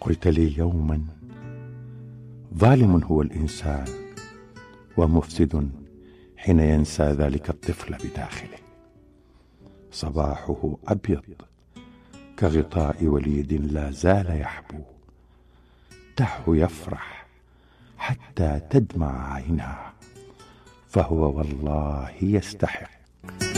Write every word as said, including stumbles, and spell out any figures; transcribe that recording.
قلت لي يوما: ظالم هو الإنسان ومفسد حين ينسى ذلك الطفل بداخله. صباحه أبيض كغطاء وليد لا زال يحبو، دعه يفرح حتى تدمع عيناه، فهو والله يستحق